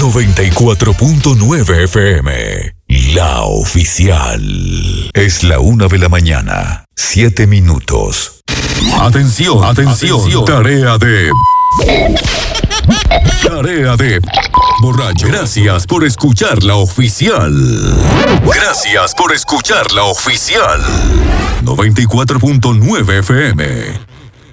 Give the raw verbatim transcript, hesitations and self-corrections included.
noventa y cuatro punto nueve F M, la oficial. Es la una de la mañana, siete minutos. Atención, atención, atención. Tarea de... Tarea de... Borracho. Gracias por escuchar la oficial. Gracias por escuchar la oficial. noventa y cuatro punto nueve F M.